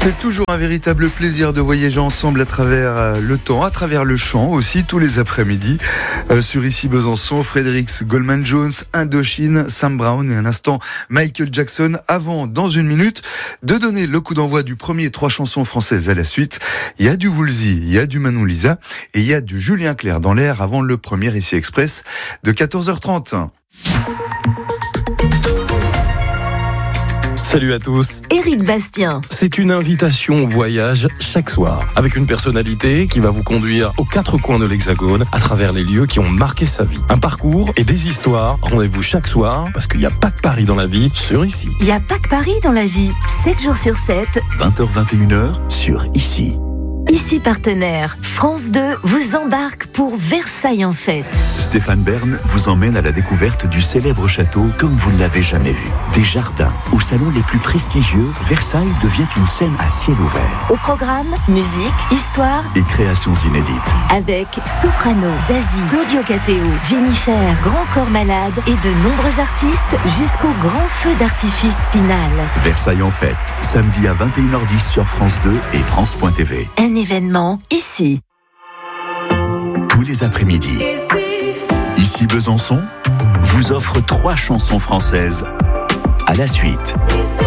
C'est toujours un véritable plaisir de voyager ensemble à travers le temps, à travers le chant aussi, tous les après-midi. Sur Ici Besançon, Fredericks, Goldman Jones, Indochine, Sam Brown et un instant Michael Jackson. Avant, dans une minute, de donner le coup d'envoi du premier 3 chansons françaises à la suite. Il y a du Woolsey, il y a du Manon Lisa et il y a du Julien Clerc dans l'air avant le premier Ici Express de 14h30. Salut à tous. Éric Bastien. C'est une invitation au voyage chaque soir, avec une personnalité qui va vous conduire aux 4 coins de l'Hexagone, à travers les lieux qui ont marqué sa vie. Un parcours et des histoires. Rendez-vous chaque soir, parce qu'il n'y a pas que Paris dans la vie, sur Ici. Il n'y a pas que Paris dans la vie, 7 jours sur 7. 20h-21h, sur Ici. Ici partenaire, France 2 vous embarque pour Versailles en fête. Stéphane Bern vous emmène à la découverte du célèbre château comme vous ne l'avez jamais vu. Des jardins, aux salons les plus prestigieux, Versailles devient une scène à ciel ouvert. Au programme, musique, histoire et créations inédites. Avec Soprano, Zazie, Claudio Capéo, Jennifer, Grand Corps Malade et de nombreux artistes jusqu'au grand feu d'artifice final. Versailles en fête, samedi à 21h10 sur France 2 et France.tv. Un événement ici. Tous les après-midi. Ici Besançon vous offre 3 chansons françaises à la suite.